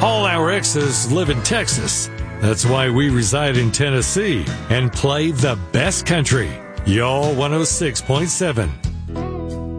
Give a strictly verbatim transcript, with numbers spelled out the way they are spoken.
All our exes live in Texas. That's why we reside in Tennessee and play the best country. Y'all one oh six point seven.